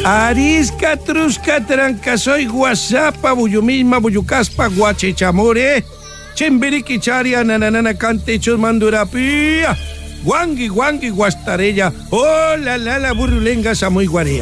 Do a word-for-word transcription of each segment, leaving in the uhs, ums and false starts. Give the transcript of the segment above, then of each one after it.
Arisca, trusca, trancasoy, guasapa, buyumisma, buyucaspa, guachichamore, chimbiriquicharia, nananana, cantechos, mandurapía, guangui, guangui, guastarella, oh, la, la, la, burrulenga, samuy, guarea.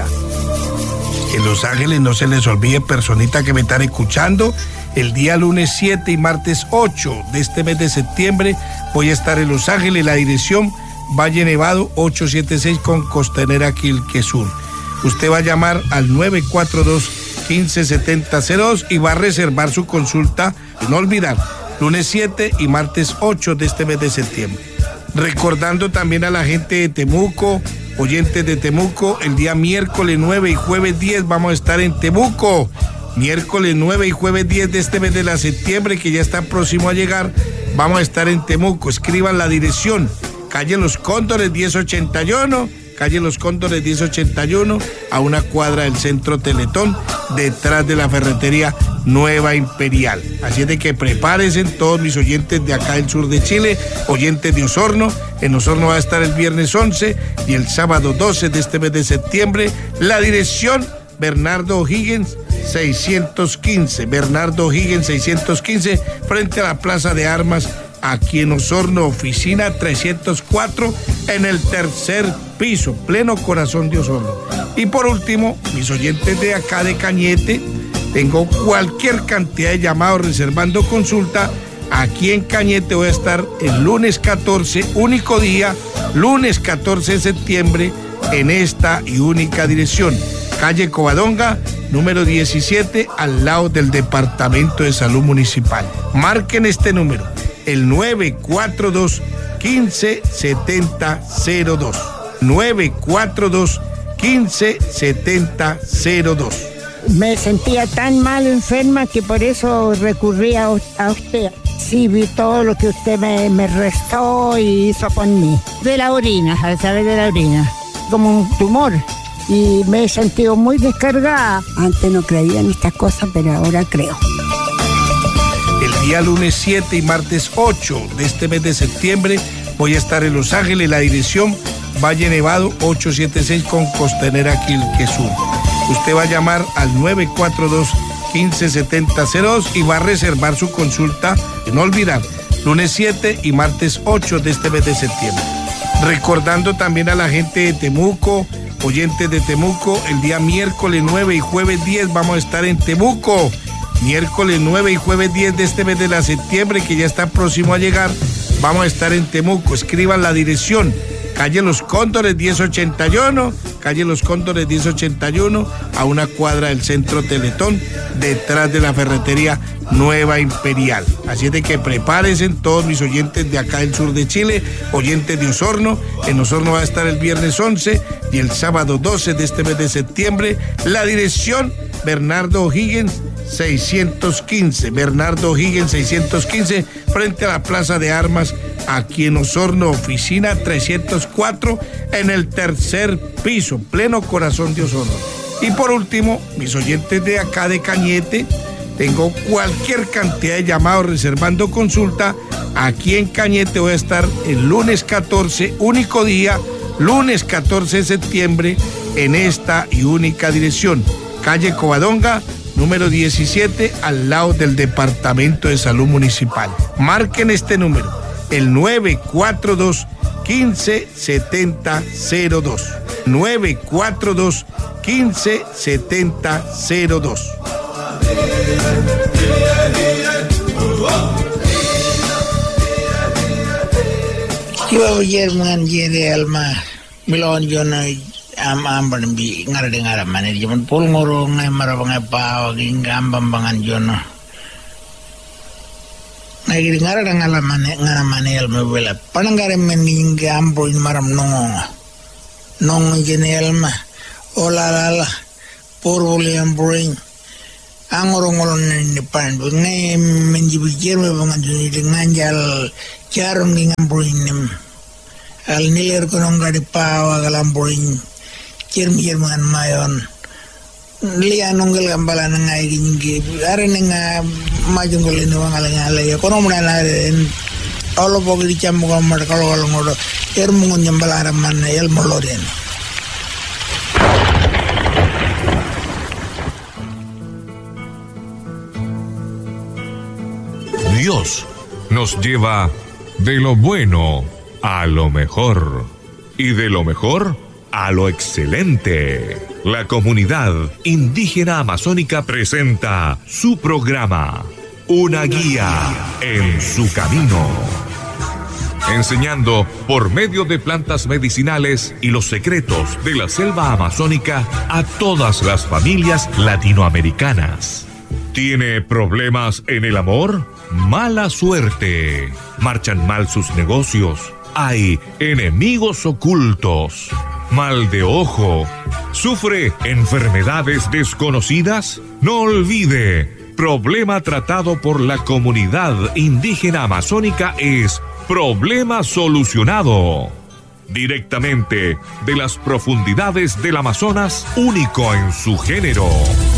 En Los Ángeles no se les olvide, personita que me están escuchando, el día lunes siete y martes ocho de este mes de septiembre voy a estar en Los Ángeles, la dirección Valle Nevado ochocientos setenta y seis con Costanera Quilque Sur. Usted va a llamar al nueve cuatro dos, uno cinco siete cero dos y va a reservar su consulta, no olvidar, lunes siete y martes ocho de este mes de septiembre. Recordando también a la gente de Temuco, oyentes de Temuco, el día miércoles nueve y jueves diez vamos a estar en Temuco. Miércoles nueve y jueves diez de este mes de la septiembre, que ya está próximo a llegar, vamos a estar en Temuco. Escriban la dirección, calle Los Cóndores diez ochenta y uno, calle Los Cóndores diez ochenta y uno, a una cuadra del Centro Teletón, detrás de la ferretería Nueva Imperial. Así es de que prepárense todos mis oyentes de acá del sur de Chile, oyentes de Osorno. En Osorno va a estar el viernes once y el sábado doce de este mes de septiembre. La dirección, Bernardo O'Higgins seiscientos quince, Bernardo O'Higgins seiscientos quince, frente a la Plaza de Armas, aquí en Osorno, oficina trescientos cuatro, en el tercer piso, pleno corazón de Osorno. Y por último, mis oyentes de acá de Cañete, tengo cualquier cantidad de llamados reservando consulta. Aquí en Cañete voy a estar el lunes catorce, único día, lunes catorce de septiembre, en esta y única dirección, calle Covadonga, número diecisiete, al lado del Departamento de Salud Municipal. Marquen este número, el nueve cuatro dos, uno cinco siete cero dos, nueve cuatro dos, uno cinco siete cero dos. Me sentía tan mal, enferma, que por eso recurrí a, a usted. Sí, vi todo lo que usted me, me restó y hizo con mí. De la orina, a saber de la orina, como un tumor. Y me he sentido muy descargada. Antes no creía en estas cosas, pero ahora creo. El día lunes siete y martes ocho de este mes de septiembre voy a estar en Los Ángeles, la dirección Valle Nevado ochocientos setenta y seis con Costanera Quilque Sur. Usted va a llamar al nueve cuatro dos, uno cinco siete cero dos y va a reservar su consulta, no olvidar, lunes siete y martes ocho de este mes de septiembre. Recordando también a la gente de Temuco, oyentes de Temuco, el día miércoles nueve y jueves diez vamos a estar en Temuco. Miércoles nueve y jueves diez de este mes de la septiembre, que ya está próximo a llegar, vamos a estar en Temuco. Escriban la dirección, calle Los Cóndores diez ochenta y uno, calle Los Cóndores diez ochenta y uno, a una cuadra del Centro Teletón, detrás de la ferretería Nueva Imperial. Así es de que prepárense todos mis oyentes de acá del sur de Chile, oyentes de Osorno. En Osorno va a estar el viernes once y el sábado doce de este mes de septiembre. La dirección, Bernardo O'Higgins seiscientos quince, Bernardo O'Higgins seiscientos quince, frente a la Plaza de Armas, aquí en Osorno, oficina trescientos cuatro, en el tercer piso, pleno corazón de Osorno. Y por último, mis oyentes de acá de Cañete, tengo cualquier cantidad de llamados reservando consulta. Aquí en Cañete voy a estar el lunes catorce, único día, lunes catorce de septiembre, en esta y única dirección, calle Covadonga, número diecisiete, al lado del Departamento de Salud Municipal. Marquen este número, el nueve cuatro dos, uno cinco siete cero dos, nueve cuatro dos, uno cinco siete cero dos. Yo Jerman Jere Alma Milon Jona am amban bi ngara de ngara manir jaman pol ngoro ngai mara bangai pao gingam bambangan jono ngai ngara de ngala mane ngara manel me wela panangare meninga ambo maram nongo nongo jenel ma ola la la por William Brain angoro ngolo ne pan ngai menjibi jerme bangan joni de nganjal charon ngam Brain al niler kono ngadi pao galam Brain Jerman mayon liya nongel gambala ngai gingi are nga majungol ni wangala ngala ya kono muna na en olo bogi cham ko mar kalo kalo ngodo er mungon nyambala man el moloden Dios nos lleva de lo bueno a lo mejor y de lo mejor a lo excelente. La comunidad indígena amazónica presenta su programa, Una guía en su camino, enseñando por medio de plantas medicinales y los secretos de la selva amazónica a todas las familias latinoamericanas. ¿Tiene problemas en el amor? Mala suerte. ¿Marchan mal sus negocios? Hay enemigos ocultos. ¿Mal de ojo? ¿Sufre enfermedades desconocidas? No olvide, problema tratado por la comunidad indígena amazónica es problema solucionado. Directamente de las profundidades del Amazonas, único en su género.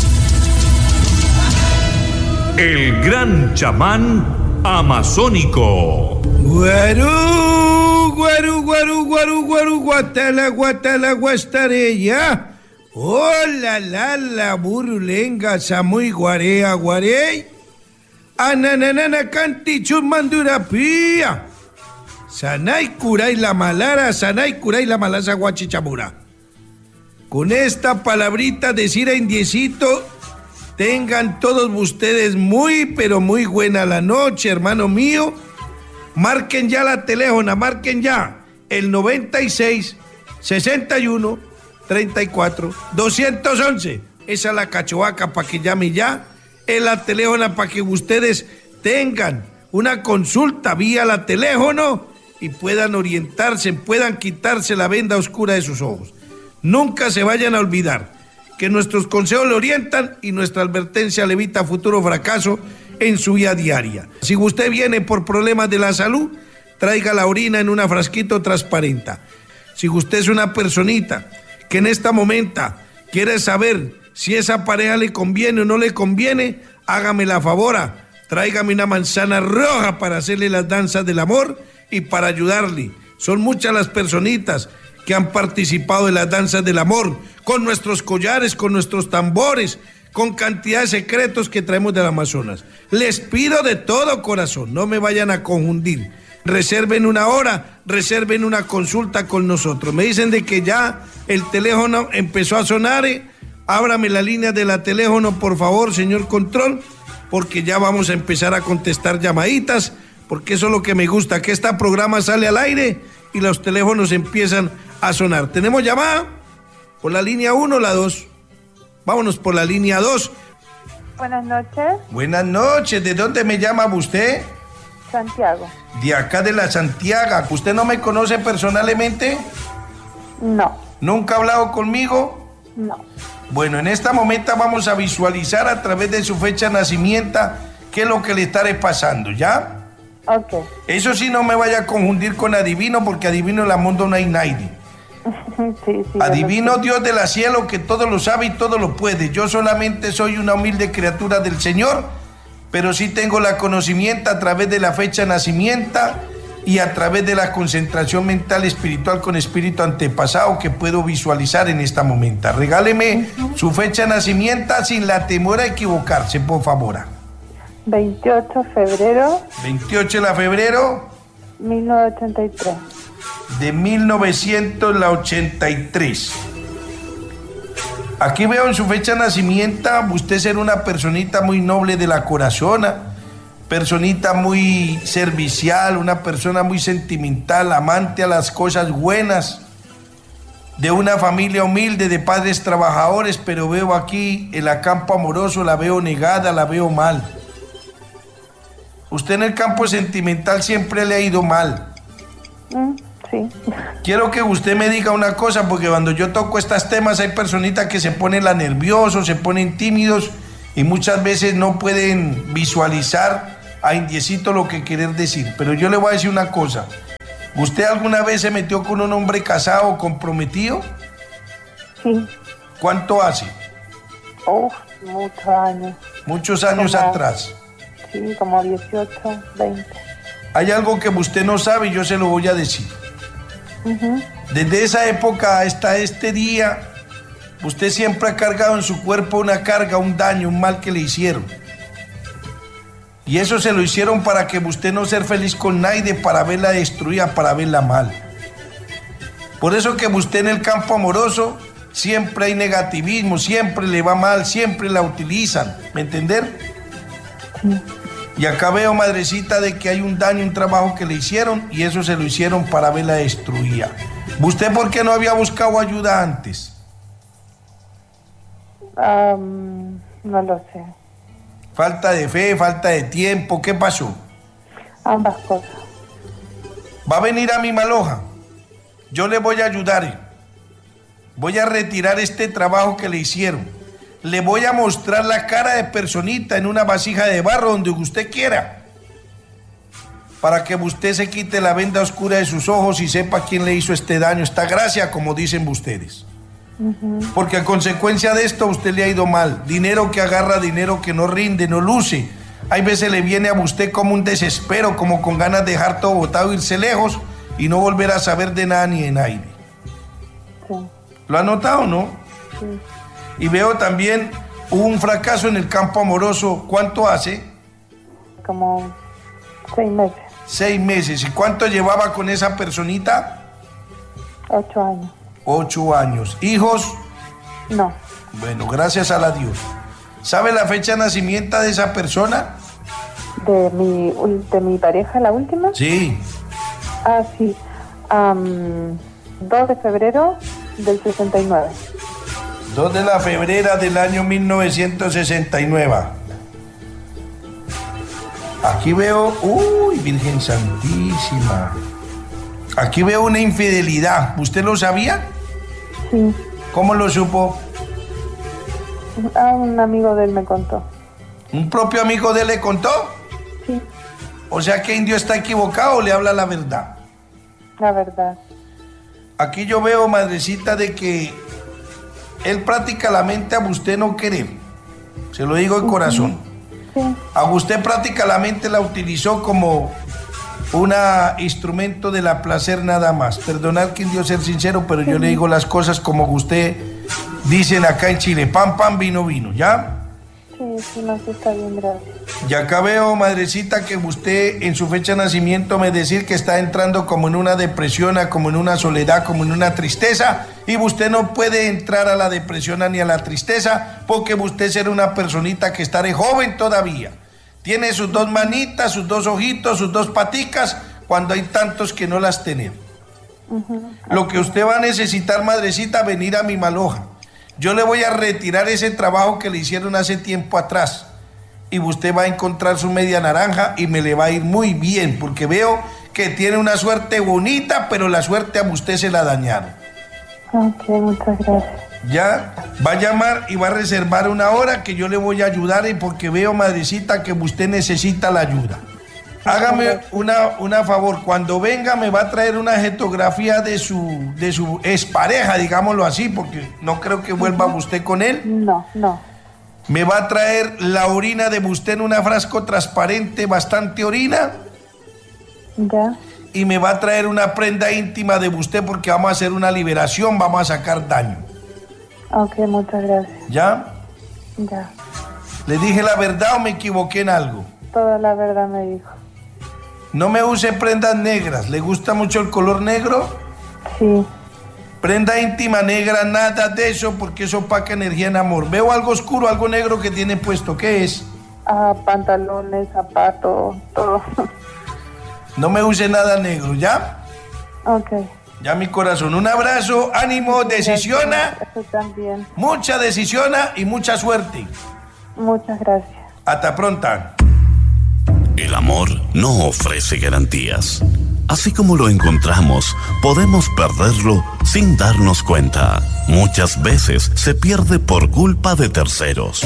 El gran chamán amazónico. Guarú, guarú, guarú, guarú, guarú, guatala, guatala, guastareya. Hola, la, la, burulenga, samuy, guarea, guarey. Ananana, canti, chumandura, pía. Sanay, curay, la malara, sanay, curay, la malasa, guachichamura. Con esta palabrita decir a indiecito, tengan todos ustedes muy, pero muy buena la noche, hermano mío. Marquen ya la teléfono, marquen ya el noventa y seis, sesenta y uno, treinta y cuatro, doscientos once. Esa es la cachoaca para que llame ya. Es la teléfono para que ustedes tengan una consulta vía la teléfono y puedan orientarse, puedan quitarse la venda oscura de sus ojos. Nunca se vayan a olvidar que nuestros consejos le orientan y nuestra advertencia le evita futuro fracaso en su vida diaria. Si usted viene por problemas de la salud, traiga la orina en una frasquito transparente. Si usted es una personita que en este momento quiere saber si esa pareja le conviene o no le conviene, hágame la favor, tráigame una manzana roja para hacerle las danzas del amor y para ayudarle. Son muchas las personitas que han participado en las danzas del amor, con nuestros collares, con nuestros tambores, con cantidad de secretos que traemos del Amazonas. Les pido de todo corazón, no me vayan a confundir. Reserven una hora, reserven una consulta con nosotros. Me dicen de que ya el teléfono empezó a sonar. ¿eh? Ábrame la línea de la teléfono, por favor, señor control, porque ya vamos a empezar a contestar llamaditas, porque eso es lo que me gusta, que este programa sale al aire y los teléfonos empiezan a sonar. ¿Tenemos llamada? ¿Por la línea uno o la dos? Vámonos por la línea dos. Buenas noches. Buenas noches. ¿De dónde me llama usted? Santiago. De acá de la Santiago. ¿Usted no me conoce personalmente? No. ¿Nunca ha hablado conmigo? No. Bueno, en este momento vamos a visualizar a través de su fecha de nacimiento qué es lo que le estaré pasando, ¿ya? Ok. Eso sí, no me vaya a confundir con adivino, porque adivino en el mundo no hay nadie. sí, sí, Adivino Dios del cielo que todo lo sabe y todo lo puede. Yo solamente soy una humilde criatura del Señor, pero sí tengo la conocimiento a través de la fecha de nacimiento y a través de la concentración mental espiritual con espíritu antepasado que puedo visualizar en este momento. Regáleme uh-huh. su fecha de nacimiento sin la temor a equivocarse, por favor. veintiocho de febrero. veintiocho de febrero. mil novecientos ochenta y tres. De mil novecientos ochenta y tres. Aquí veo en su fecha de nacimiento usted ser una personita muy noble de la corazona, personita muy servicial, una persona muy sentimental, amante a las cosas buenas, de una familia humilde, de padres trabajadores, pero veo aquí el campo amoroso, la veo negada, la veo mal. Usted en el campo sentimental siempre le ha ido mal. Mm, sí. Quiero que usted me diga una cosa, porque cuando yo toco estos temas hay personitas que se ponen la nerviosos, se ponen tímidos y muchas veces no pueden visualizar a indiecito lo que querer decir. Pero yo le voy a decir una cosa. ¿Usted alguna vez se metió con un hombre casado o comprometido? Sí. ¿Cuánto hace? Uf, muchos años. Muchos años como, atrás. Sí, como dieciocho, veinte. Hay algo que usted no sabe y yo se lo voy a decir. Uh-huh. Desde esa época hasta este día, usted siempre ha cargado en su cuerpo una carga, un daño, un mal que le hicieron. Y eso se lo hicieron para que usted no sea feliz con nadie, para verla destruida, para verla mal. Por eso que usted en el campo amoroso siempre hay negativismo, siempre le va mal, siempre la utilizan, ¿me entender? Sí. Y acá veo, madrecita, de que hay un daño, un trabajo que le hicieron y eso se lo hicieron para verla destruida. ¿Usted por qué no había buscado ayuda antes? Um, no lo sé. Falta de fe, falta de tiempo, ¿qué pasó? Ambas cosas. Va a venir a mi Maloja, yo le voy a ayudar, voy a retirar este trabajo que le hicieron, le voy a mostrar la cara de personita en una vasija de barro donde usted quiera, para que usted se quite la venda oscura de sus ojos y sepa quién le hizo este daño, esta gracia, como dicen ustedes. Uh-huh. Porque a consecuencia de esto a usted le ha ido mal, dinero que agarra, dinero que no rinde, no luce. Hay veces le viene a usted como un desespero, como con ganas de dejar todo botado, irse lejos y no volver a saber de nada ni de nadie. Sí. ¿Lo ha notado, no? Sí. Y veo también, hubo un fracaso en el campo amoroso. ¿Cuánto hace? Como seis meses. Seis meses. ¿Y cuánto llevaba con esa personita? Ocho años. Ocho años. ¿Hijos? No. Bueno, gracias a la Dios. ¿Sabe la fecha de nacimiento de esa persona? ¿De mi, de mi pareja, la última? Sí. Ah, sí. Um, dos de febrero del sesenta y nueve. dos de la febrera del año mil novecientos sesenta y nueve. Aquí veo... ¡Uy, Virgen Santísima! Aquí veo una infidelidad. ¿Usted lo sabía? Sí. ¿Cómo lo supo? Ah, un amigo de él me contó. ¿Un propio amigo de él le contó? Sí. O sea que Indio está equivocado o le habla la verdad. La verdad. Aquí yo veo, madrecita, de que él prácticamente a usted no querer. Se lo digo de corazón. Sí. A usted prácticamente la utilizó como un instrumento de la placer nada más. Perdonad que Indio ser sincero, pero sí. Yo le digo las cosas como usted dicen acá en Chile. Pan, pan, vino, vino, ¿ya? Sí, sí, no, sí está bien, gracias. Y acá veo, madrecita, que usted en su fecha de nacimiento me decir que está entrando como en una depresión, como en una soledad, como en una tristeza, y usted no puede entrar a la depresión ni a la tristeza porque usted será una personita que estará joven todavía. Tiene sus dos manitas, sus dos ojitos, sus dos paticas, cuando hay tantos que no las tienen. Uh-huh. Lo que usted va a necesitar, madrecita, venir a mi Maloja. Yo le voy a retirar ese trabajo que le hicieron hace tiempo atrás y usted va a encontrar su media naranja y me le va a ir muy bien porque veo que tiene una suerte bonita, pero la suerte a usted se la dañaron. Ok, muchas gracias. Ya, va a llamar y va a reservar una hora que yo le voy a ayudar y porque veo, madrecita, que usted necesita la ayuda. Hágame una, una favor, cuando venga me va a traer una fotografía de su, de su expareja, digámoslo así, porque no creo que vuelva uh-huh. usted con él. No, no. Me va a traer la orina de usted en un frasco transparente, bastante orina. Ya. Y me va a traer una prenda íntima de usted porque vamos a hacer una liberación, vamos a sacar daño. Ok, muchas gracias. ¿Ya? Ya. ¿Le dije la verdad o me equivoqué en algo? Toda la verdad me dijo. No me use prendas negras. ¿Le gusta mucho el color negro? Sí. Prenda íntima negra, nada de eso, porque eso opaca energía en amor. Veo algo oscuro, algo negro que tiene puesto. ¿Qué es? Ah, pantalones, zapatos, todo. No me use nada negro, ¿ya? Ok. Ya, mi corazón. Un abrazo, ánimo, decisiona. Eso también. Mucha decisiona y mucha suerte. Muchas gracias. Hasta pronta. El amor no ofrece garantías. Así como lo encontramos, podemos perderlo sin darnos cuenta. Muchas veces se pierde por culpa de terceros.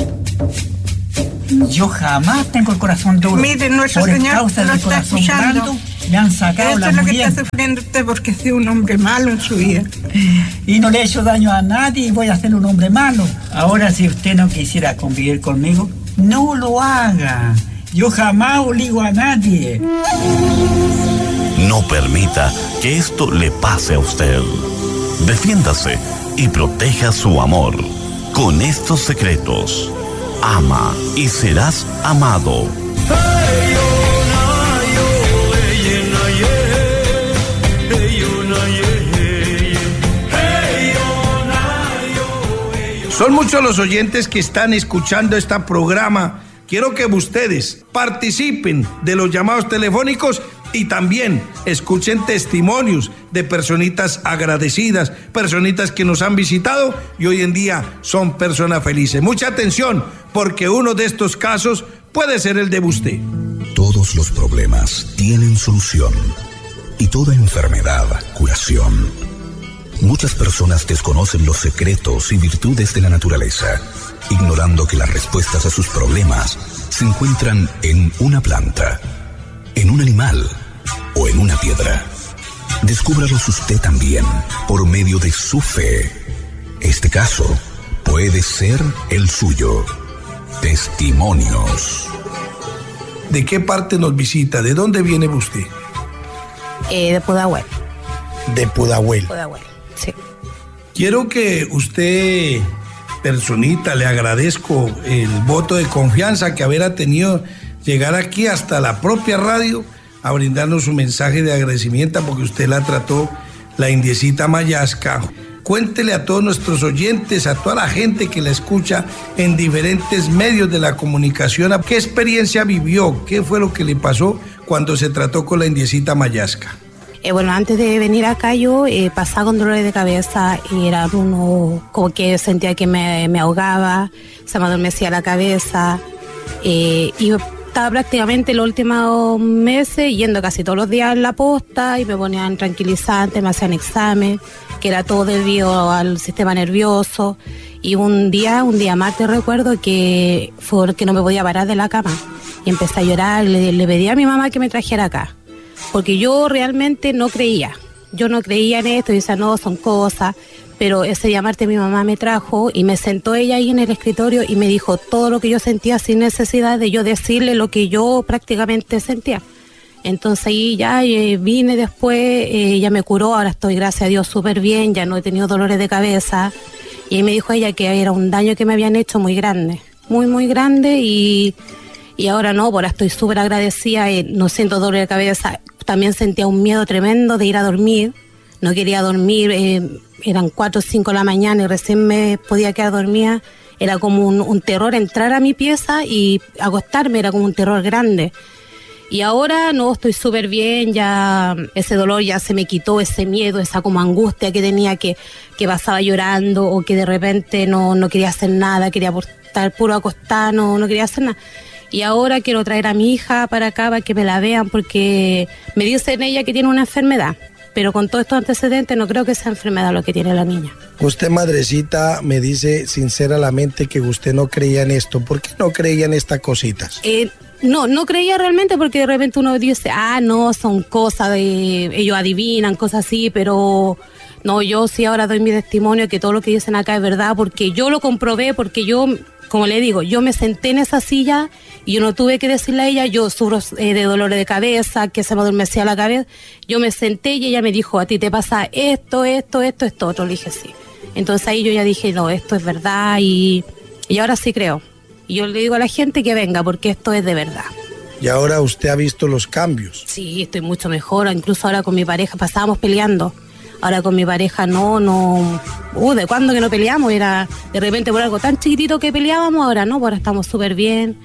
Yo jamás tengo el corazón duro. Mire, nuestro por señor causa lo del está corazón escuchando. blando, le han sacado Esto la es lo que murienta. está sufriendo usted porque ha sido un hombre malo en su vida. Y no le he hecho daño a nadie y voy a ser un hombre malo. Ahora, si usted no quisiera convivir conmigo, no lo haga. Yo jamás obligo a nadie. No permita que esto le pase a usted. Defiéndase y proteja su amor con estos secretos. Ama y serás amado. Son muchos los oyentes que están escuchando este programa. Quiero que ustedes participen de los llamados telefónicos y también escuchen testimonios de personitas agradecidas, personitas que nos han visitado y hoy en día son personas felices. Mucha atención, porque uno de estos casos puede ser el de usted. Todos los problemas tienen solución y toda enfermedad curación. Muchas personas desconocen los secretos y virtudes de la naturaleza, ignorando que las respuestas a sus problemas se encuentran en una planta, en un animal o en una piedra. Descúbralos usted también por medio de su fe. Este caso puede ser el suyo. Testimonios. ¿De qué parte nos visita? ¿De dónde viene usted? Eh, de Pudahuel. De Pudahuel. Pudahuel, sí. Quiero que usted, personita, le agradezco el voto de confianza que haber tenido llegar aquí hasta la propia radio a brindarnos un mensaje de agradecimiento porque usted la trató, la indiecita Mayasca. Cuéntele a todos nuestros oyentes, a toda la gente que la escucha en diferentes medios de la comunicación, qué experiencia vivió, qué fue lo que le pasó cuando se trató con la indiecita Mayasca. Eh, bueno, antes de venir acá yo eh, pasaba con dolores de cabeza y era uno como que sentía que me, me ahogaba, se me adormecía la cabeza eh, y estaba prácticamente los últimos meses yendo casi todos los días a la posta y me ponían tranquilizantes, me hacían examen, que era todo debido al sistema nervioso. Y un día, un día martes recuerdo que fue porque no me podía parar de la cama y empecé a llorar, le, le pedí a mi mamá que me trajera acá, porque yo realmente no creía, yo no creía en esto, y decía no, son cosas. Pero ese día martes mi mamá me trajo y me sentó ella ahí en el escritorio y me dijo todo lo que yo sentía sin necesidad de yo decirle lo que yo prácticamente sentía. Entonces ahí ya eh, vine después, eh, ella me curó, ahora estoy gracias a Dios súper bien, ya no he tenido dolores de cabeza. Y me dijo ella que era un daño que me habían hecho muy grande, muy muy grande y, y ahora no, ahora estoy súper agradecida, eh, no siento dolor de cabeza. También sentía un miedo tremendo de ir a dormir. No quería dormir, eh, eran cuatro o cinco de la mañana y recién me podía quedar dormida. Era como un, un terror entrar a mi pieza y acostarme, era como un terror grande. Y ahora no, estoy súper bien, ya ese dolor ya se me quitó, ese miedo, esa como angustia que tenía, que, que pasaba llorando o que de repente no, no quería hacer nada, quería estar puro acostada, no, no quería hacer nada. Y ahora quiero traer a mi hija para acá para que me la vean porque me dicen ella que tiene una enfermedad. Pero con todos estos antecedentes no creo que sea enfermedad lo que tiene la niña. Usted, madrecita, me dice sinceramente que usted no creía en esto. ¿Por qué no creía en estas cositas? Eh, no, no creía realmente porque de repente uno dice, ah, no, son cosas de... ellos adivinan, cosas así, pero... No, yo sí ahora doy mi testimonio que todo lo que dicen acá es verdad porque yo lo comprobé, porque yo... Como le digo, yo me senté en esa silla y yo no tuve que decirle a ella, yo sufro eh, de dolores de cabeza, que se me adormecía la cabeza. Yo me senté y ella me dijo, a ti te pasa esto, esto, esto, esto, otro. Le dije, sí. Entonces ahí yo ya dije, no, esto es verdad y, y ahora sí creo. Y yo le digo a la gente que venga porque esto es de verdad. Y ahora usted ha visto los cambios. Sí, estoy mucho mejor. Incluso ahora con mi pareja pasábamos peleando. Ahora con mi pareja no, no... Uh, ¿de cuándo que no peleamos? Era de repente por algo tan chiquitito que peleábamos, ahora no, ahora estamos súper bien.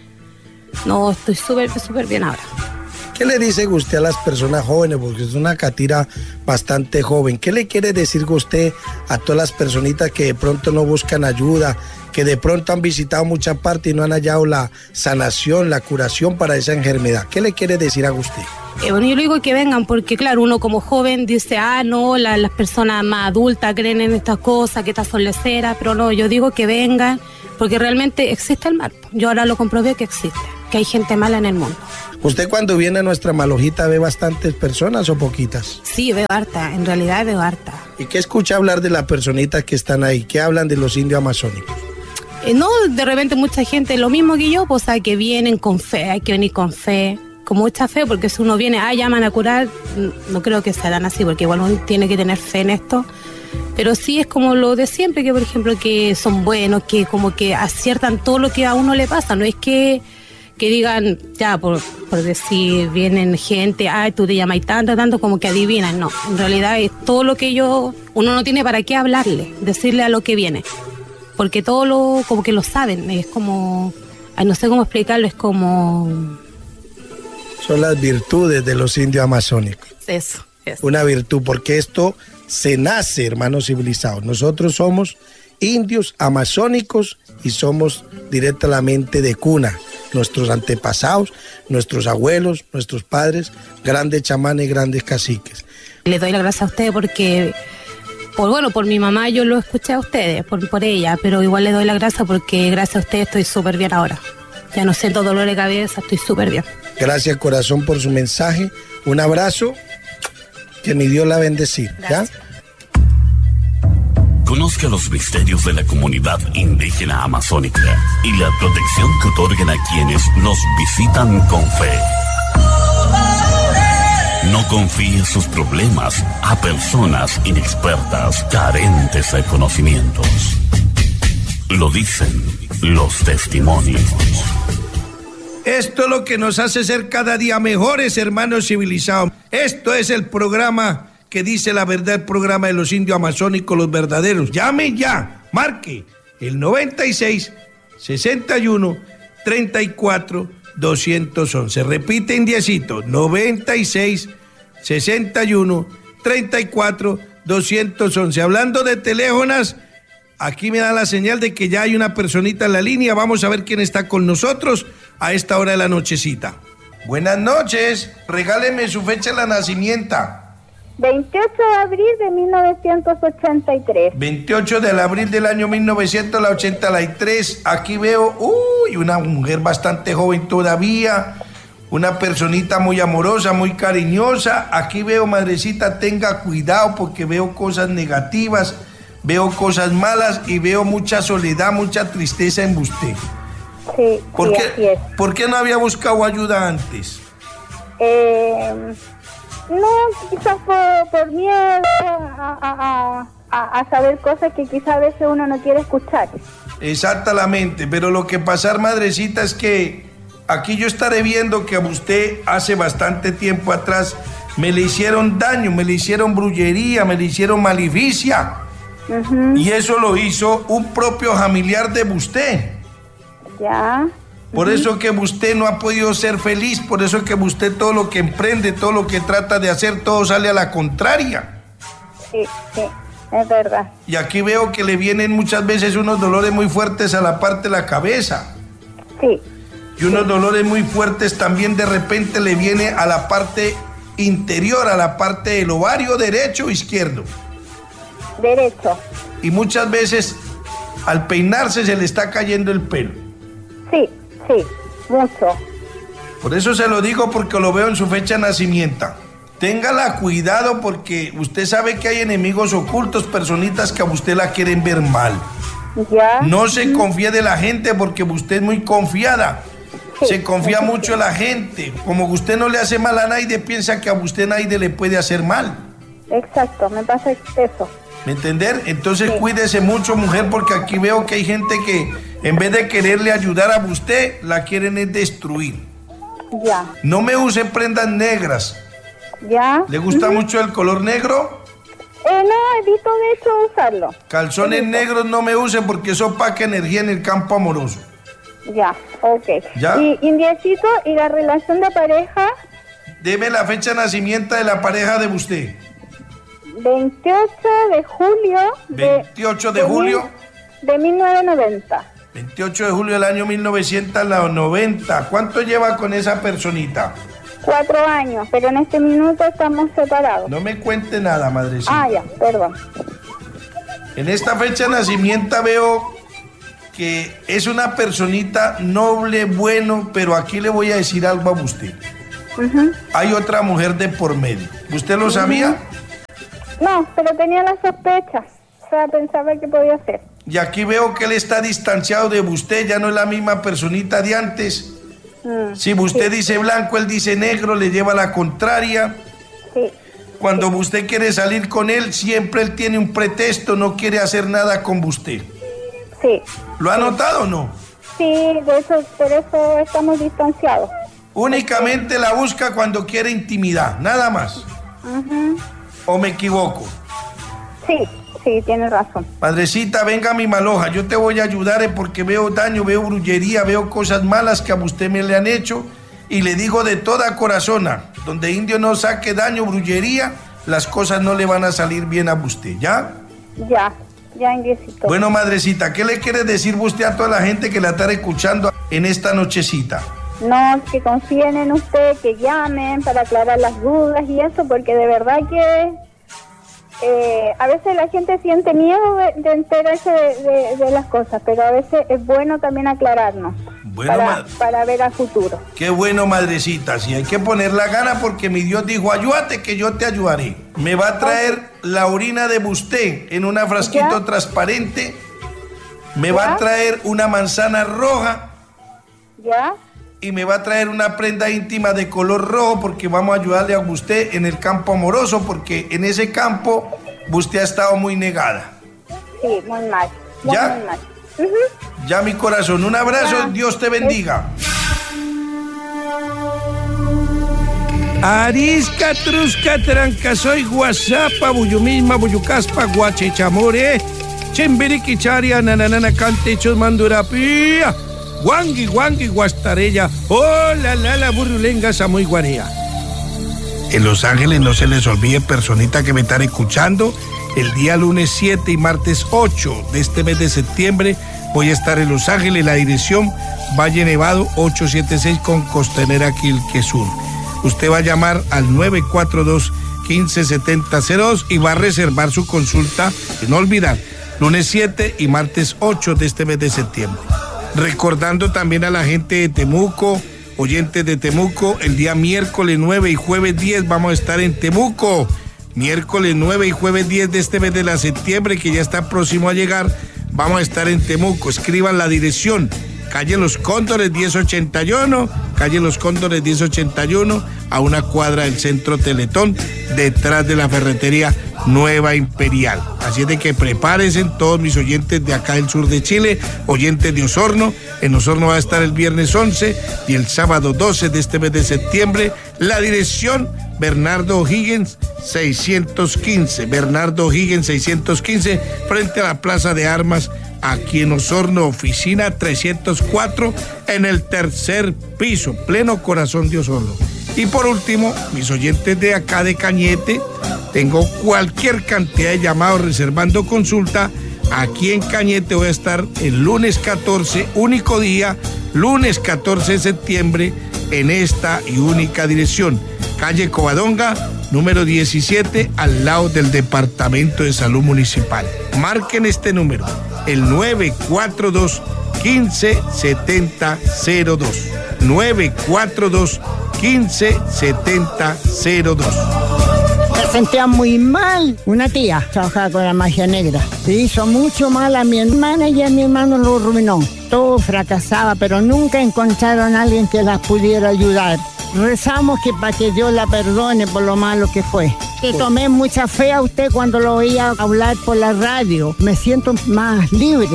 No, estoy súper, súper bien ahora. ¿Qué le dice usted a las personas jóvenes? Porque es una catira bastante joven. ¿Qué le quiere decir usted a todas las personitas que de pronto no buscan ayuda, que de pronto han visitado muchas partes y no han hallado la sanación, la curación para esa enfermedad? ¿Qué le quiere decir a usted? Eh, bueno, yo le digo que vengan porque, claro, uno como joven dice, ah, no, la, las personas más adultas creen en estas cosas, que estas son leceras, pero no, yo digo que vengan porque realmente existe el mal. Yo ahora lo comprobé que existe, que hay gente mala en el mundo. ¿Usted cuando viene a nuestra Malojita ve bastantes personas o poquitas? Sí, veo harta, en realidad veo harta. ¿Y qué escucha hablar de las personitas que están ahí? ¿Qué hablan de los indios amazónicos? Eh, no, de repente mucha gente, lo mismo que yo, pues hay que vienen con fe, hay que venir con fe. Con mucha fe, porque si uno viene, ah, llaman a curar, no creo que se dan así, porque igual uno tiene que tener fe en esto, pero sí es como lo de siempre, que por ejemplo que son buenos, que como que aciertan todo lo que a uno le pasa, no es que, que digan, ya, por, por decir, vienen gente, ay, tú te llamas tanto, tanto, como que adivinan. No, en realidad es todo lo que yo, uno no tiene para qué hablarle, decirle a lo que viene, porque todo lo, como que lo saben, es como, ay, no sé cómo explicarlo, es como... Son las virtudes de los indios amazónicos. Eso, eso. Una virtud, porque esto se nace, hermanos civilizados. Nosotros somos indios amazónicos y somos directamente de cuna. Nuestros antepasados, nuestros abuelos, nuestros padres, grandes chamanes, grandes caciques. Les doy las gracias a ustedes porque, por bueno, por mi mamá yo lo escuché a ustedes, por, por ella, pero igual les doy las gracias porque gracias a ustedes estoy súper bien ahora. Ya no siento dolor de cabeza, estoy súper bien. Gracias, corazón, por su mensaje. Un abrazo. Que mi Dios la bendecir. ¿Ya? Conozca los misterios de la comunidad indígena amazónica y la protección que otorgan a quienes nos visitan con fe. No confíe sus problemas a personas inexpertas, carentes de conocimientos. Lo dicen los testimonios. Esto es lo que nos hace ser cada día mejores, hermanos civilizados. Esto es el programa que dice la verdad, el programa de los indios amazónicos, los verdaderos. Llame ya, marque el noventa y seis, sesenta y uno, treinta y cuatro, doscientos once. Repite indiecito, noventa y seis, sesenta y uno, treinta y cuatro, doscientos once. Hablando de teléfonos, aquí me da la señal de que ya hay una personita en la línea. Vamos a ver quién está con nosotros a esta hora de la nochecita. Buenas noches, regáleme su fecha de nacimiento. veintiocho de abril de mil novecientos ochenta y tres. veintiocho de abril del año mil novecientos ochenta y tres. Aquí veo, uy, una mujer bastante joven todavía, una personita muy amorosa, muy cariñosa. Aquí veo, madrecita, tenga cuidado porque veo cosas negativas, veo cosas malas y veo mucha soledad, mucha tristeza en usted. Sí, ¿Por, sí, qué, así es. ¿Por qué no había buscado ayuda antes? Eh, no, quizás por, por miedo a, a, a, a saber cosas que quizás a veces uno no quiere escuchar. Exactamente, pero lo que pasa, madrecita, es que aquí yo estaré viendo que a usted hace bastante tiempo atrás me le hicieron daño, me le hicieron brujería, me le hicieron maleficia. Uh-huh. Y eso lo hizo un propio familiar de usted. Ya. Por uh-huh. eso que usted no ha podido ser feliz, por eso que usted todo lo que emprende, todo lo que trata de hacer, todo sale a la contraria. Sí, sí, es verdad. Y aquí veo que le vienen muchas veces unos dolores muy fuertes a la parte de la cabeza. Sí. Y unos dolores muy fuertes también de repente le viene a la parte interior, a la parte del ovario derecho o izquierdo. Derecho. Y muchas veces al peinarse se le está cayendo el pelo. Sí, sí, mucho. Por eso se lo digo porque lo veo en su fecha de nacimiento. Téngala cuidado porque usted sabe que hay enemigos ocultos, personitas que a usted la quieren ver mal. Ya. No se confíe de la gente porque usted es muy confiada. Sí, se confía sí, mucho en la gente. Como usted no le hace mal a nadie, piensa que a usted nadie le puede hacer mal. Exacto, me pasa eso. ¿Me entender? Entonces sí. Cuídese mucho, mujer, porque aquí veo que hay gente que en vez de quererle ayudar a usted, la quieren es destruir. Ya. No me use prendas negras. Ya. ¿Le gusta uh-huh. mucho el color negro? Eh, no, evito de hecho usarlo. Calzones evito. negros no me use porque eso opaca energía en el campo amoroso. Ya, ok. ¿Ya? Y indiecito, ¿y la relación de pareja? Deme la fecha de nacimiento de la pareja de usted. veintiocho de julio. veintiocho de, de julio. Mil, de mil novecientos noventa. veintiocho de julio del año mil novecientos noventa. ¿Cuánto lleva con esa personita? Cuatro años, pero en este minuto estamos separados. No me cuente nada, madrecita. Ah, ya, perdón. En esta fecha de nacimiento veo que es una personita noble, bueno, pero aquí le voy a decir algo a usted. Uh-huh. Hay otra mujer de por medio. ¿Usted lo uh-huh. sabía? No, pero tenía las sospechas. O sea, pensaba que podía ser. Y aquí veo que él está distanciado de usted, ya no es la misma personita de antes. Mm, si usted sí. dice blanco, él dice negro, le lleva la contraria. Sí. Cuando sí. usted quiere salir con él, siempre él tiene un pretexto, no quiere hacer nada con usted. Sí. ¿Lo ha sí. notado o no? Sí, de eso, por eso estamos distanciados. Únicamente la busca cuando quiere intimidad, nada más. Uh-huh. ¿O me equivoco? Sí, sí, tienes razón. Madrecita, venga a mi maloja, yo te voy a ayudar eh, porque veo daño, veo brujería, veo cosas malas que a usted me le han hecho y le digo de toda corazona, donde indio no saque daño, brujería, las cosas no le van a salir bien a usted, ¿ya? Ya, ya, Inguesito. Bueno, madrecita, ¿qué le quiere decir usted a toda la gente que la está escuchando en esta nochecita? No, que confíen en usted, que llamen para aclarar las dudas y eso, porque de verdad que eh, a veces la gente siente miedo de, de enterarse de, de, de las cosas, pero a veces es bueno también aclararnos bueno, para, para ver al futuro. Qué bueno, madrecita, si hay que poner la gana porque mi Dios dijo, ayúdate que yo te ayudaré. Me va a traer la orina de usted en un frasquito ¿Ya? transparente, me ¿Ya? va a traer una manzana roja. ¿Ya? Y me va a traer una prenda íntima de color rojo porque vamos a ayudarle a usted en el campo amoroso porque en ese campo usted ha estado muy negada. Sí, muy mal. Muy, ¿Ya? Muy mal. Uh-huh. Ya, mi corazón. Un abrazo. Ya. Dios te bendiga. Arisca, trusca, tranca, soy guasapa, buyumisma, buyucaspa, guachechamore, chembiriquicharia, nananana, cantechos, mandurapía. Guangui, guangui, guastarella, oh, la, la, la, burrulenga, samuy, guarea. En Los Ángeles no se les olvide, personita que me están escuchando, el día lunes siete y martes ocho de este mes de septiembre voy a estar en Los Ángeles, la dirección Valle Nevado ochocientos setenta y seis con Costanera Quilque Sur. Usted va a llamar al nueve cuatro dos, uno cinco siete cero dos y va a reservar su consulta, y no olvidar, lunes siete y martes ocho de este mes de septiembre. Recordando también a la gente de Temuco, oyentes de Temuco, el día miércoles nueve y jueves diez vamos a estar en Temuco. Miércoles nueve y jueves diez de este mes de la septiembre, que ya está próximo a llegar, vamos a estar en Temuco. Escriban la dirección, calle Los Cóndores diez ochenta y uno, calle Los Cóndores diez ochenta y uno, a una cuadra del Centro Teletón, detrás de la ferretería Nueva Imperial. Así es de que prepárense todos mis oyentes de acá del sur de Chile, oyentes de Osorno. En Osorno va a estar el viernes once y el sábado doce de este mes de septiembre. La dirección Bernardo O'Higgins seiscientos quince, Bernardo O'Higgins seiscientos quince, frente a la Plaza de Armas, aquí en Osorno, oficina trescientos cuatro, en el tercer piso, pleno corazón de Osorno. Y por último, mis oyentes de acá de Cañete, tengo cualquier cantidad de llamados reservando consulta. Aquí en Cañete voy a estar el lunes catorce, único día, lunes catorce de septiembre, en esta y única dirección. Calle Covadonga, número diecisiete, al lado del Departamento de Salud Municipal. Marquen este número, el nueve cuatro dos, uno cinco siete cero dos. nueve cuatro dos, uno cinco siete cero dos. Me sentía muy mal. Una tía trabajaba con la magia negra. Le hizo mucho mal a mi hermana y a mi hermano lo arruinó. Todo fracasaba, pero nunca encontraron a alguien que las pudiera ayudar. Rezamos que para que Dios la perdone por lo malo que fue. Le tomé mucha fe a usted cuando lo oía hablar por la radio. Me siento más libre.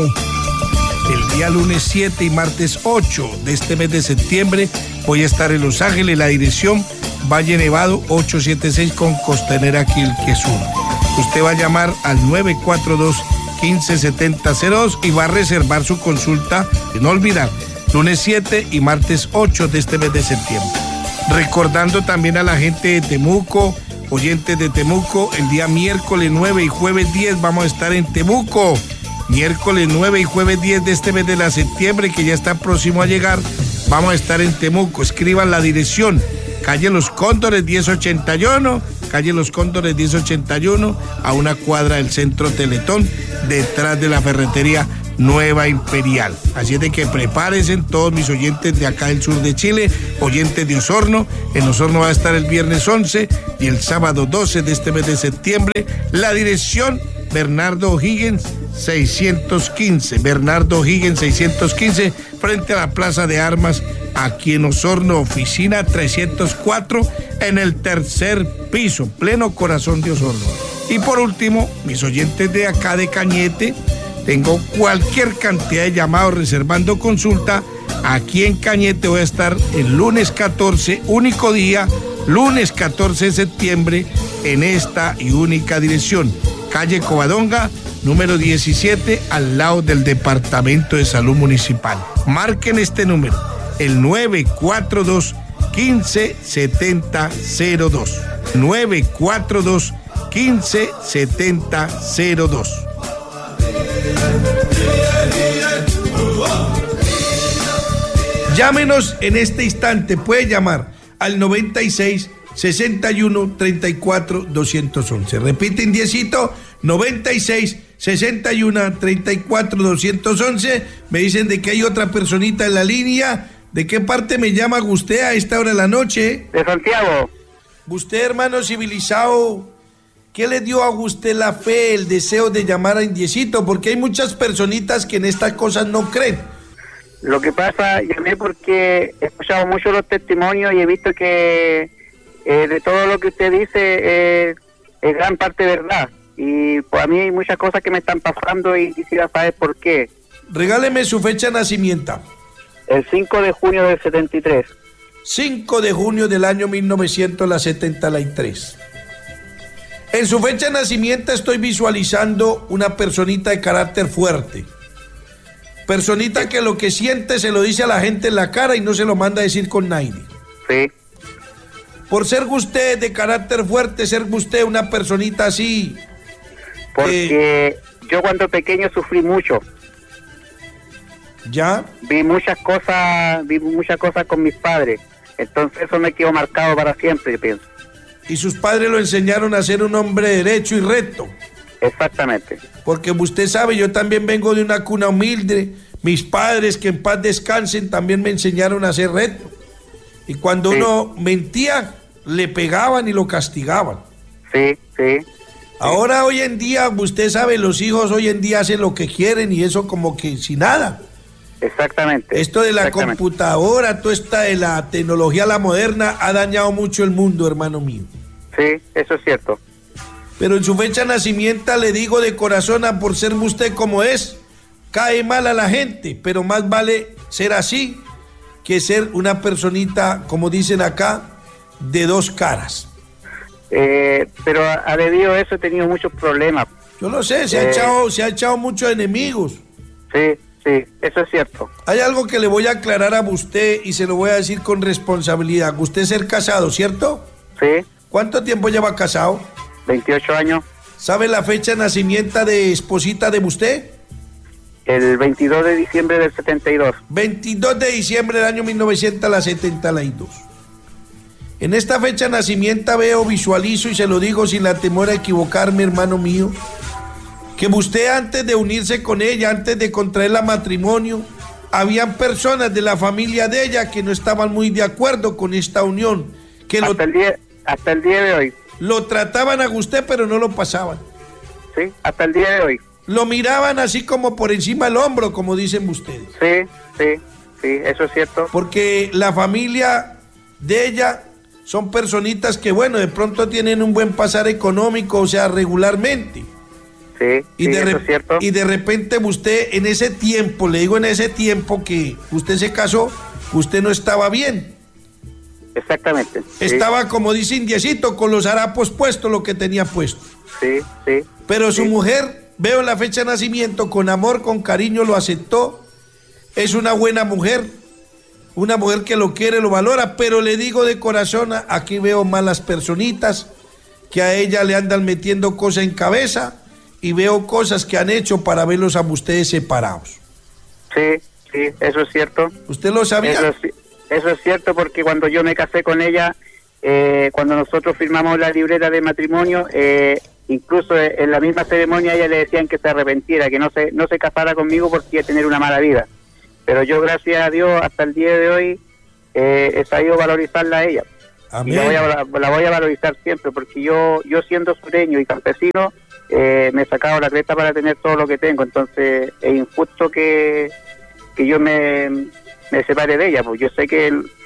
El día lunes siete y martes ocho de este mes de septiembre voy a estar en Los Ángeles, la dirección Valle Nevado ochocientos setenta y seis con Costanera Quilque Sur. Usted va a llamar al nueve cuatro dos, uno cinco siete cero dos y va a reservar su consulta, y no olvidar, lunes siete y martes ocho de este mes de septiembre. Recordando también a la gente de Temuco, oyentes de Temuco, el día miércoles nueve y jueves diez vamos a estar en Temuco. Miércoles nueve y jueves diez de este mes de la septiembre, que ya está próximo a llegar, vamos a estar en Temuco. Escriban la dirección, calle Los Cóndores diez ochenta y uno, calle Los Cóndores diez ochenta y uno, a una cuadra del Centro Teletón, detrás de la ferretería Nueva Imperial. Así es de que prepárense todos mis oyentes de acá del sur de Chile, oyentes de Osorno. En Osorno va a estar el viernes once y el sábado doce de este mes de septiembre. La dirección Bernardo O'Higgins seiscientos quince, Bernardo O'Higgins seiscientos quince, frente a la Plaza de Armas, aquí en Osorno, oficina trescientos cuatro, en el tercer piso, pleno corazón de Osorno. Y por último, mis oyentes de acá de Cañete, Tengo cualquier cantidad de llamados reservando consulta. Aquí en Cañete voy a estar el lunes catorce, único día, lunes catorce de septiembre, en esta y única dirección. Calle Covadonga, número diecisiete, al lado del Departamento de Salud Municipal. Marquen este número, el nueve cuatro dos, uno cinco siete cero cero dos. nueve cuatro dos, uno cinco siete cero dos. Llámenos en este instante, puede llamar al noventa y seis, sesenta y uno, treinta y cuatro, doscientos once. Repiten diecito, noventa y seis, sesenta y uno, treinta y cuatro, doscientos once. Me dicen de que hay otra personita en la línea. ¿De qué parte me llama usted a esta hora de la noche? De Santiago. Usted, hermano civilizado, ¿qué le dio a usted la fe, el deseo de llamar a Indiecito? Porque hay muchas personitas que en estas cosas no creen. Lo que pasa, llamé porque he escuchado mucho los testimonios y he visto que eh, de todo lo que usted dice eh, es gran parte verdad. Y pues a mí hay muchas cosas que me están pasando y quisiera saber por qué. Regáleme su fecha de nacimiento. El cinco de junio del setenta y tres. cinco de junio del año mil novecientos setenta y tres. En su fecha de nacimiento estoy visualizando una personita de carácter fuerte. Personita que lo que siente se lo dice a la gente en la cara y no se lo manda a decir con nadie. Sí. Por ser usted de carácter fuerte, ser usted una personita así. Porque eh, yo cuando pequeño sufrí mucho. ¿Ya? Vi muchas cosas, vi muchas cosas con mis padres. Entonces eso me quedó marcado para siempre, yo pienso. Y sus padres lo enseñaron a ser un hombre derecho y recto. Exactamente. Porque usted sabe, yo también vengo de una cuna humilde. Mis padres, que en paz descansen, también me enseñaron a ser recto. Y cuando sí. uno mentía, le pegaban y lo castigaban. Sí, sí. Ahora, sí. hoy en día, usted sabe, los hijos hoy en día hacen lo que quieren y eso como que sin nada. Exactamente. Esto de la computadora, toda esta de la tecnología, la moderna, ha dañado mucho el mundo, hermano mío. Sí, eso es cierto. Pero en su fecha de nacimiento le digo de corazón, a por ser usted como es, cae mal a la gente, pero más vale ser así que ser una personita, como dicen acá, de dos caras. Eh, pero a, a debido a eso he tenido muchos problemas. Yo lo sé, se, eh, ha echado, se ha echado muchos enemigos. Sí, sí, eso es cierto. Hay algo que le voy a aclarar a usted y se lo voy a decir con responsabilidad. Usted es ser casado, ¿cierto? Sí. ¿Cuánto tiempo lleva casado? veintiocho años. ¿Sabe la fecha de nacimiento de esposita de usted? El veintidós de diciembre del setenta y dos. veintidós de diciembre del año mil novecientos setenta y dos. En esta fecha de nacimiento veo, visualizo y se lo digo sin la temor a equivocarme, hermano mío, que usted antes de unirse con ella, antes de contraer la matrimonio, habían personas de la familia de ella que no estaban muy de acuerdo con esta unión. Que hasta, lo, el día, hasta el día de hoy. Lo trataban a usted, pero no lo pasaban. Sí, hasta el día de hoy. Lo miraban así como por encima del hombro, como dicen ustedes. Sí, sí, sí, eso es cierto. Porque la familia de ella son personitas que, bueno, de pronto tienen un buen pasar económico, o sea, regularmente. Sí, y sí, de eso es cierto. Y de repente usted en ese tiempo, le digo en ese tiempo que usted se casó, usted no estaba bien. Exactamente. Estaba, sí. como dice Indiecito, con los harapos puestos, lo que tenía puesto. Sí, sí. Pero su sí. mujer, veo en la fecha de nacimiento, con amor, con cariño lo aceptó. Es una buena mujer, una mujer que lo quiere, lo valora, pero le digo de corazón, aquí veo malas personitas que a ella le andan metiendo cosas en cabeza y veo cosas que han hecho para verlos a ustedes separados. Sí, sí, eso es cierto. ¿Usted lo sabía? Eso es, eso es cierto, porque cuando yo me casé con ella, eh, cuando nosotros firmamos la libreta de matrimonio, eh, incluso en la misma ceremonia a ella le decían que se arrepentiera, que no se no se casara conmigo porque iba a tener una mala vida. Pero yo, gracias a Dios, hasta el día de hoy eh, he sabido valorizarla a ella. Amén. Y la voy, a, la voy a valorizar siempre, porque yo yo siendo sureño y campesino, eh, me he sacado la cresta para tener todo lo que tengo. Entonces es injusto que, que yo me, me separe de ella, pues yo sé que